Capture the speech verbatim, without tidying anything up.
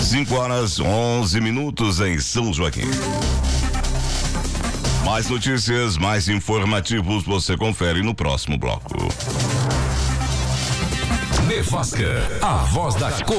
cinco horas onze minutos em São Joaquim. Mais notícias, mais informativos você confere no próximo bloco. Nevasca, a voz da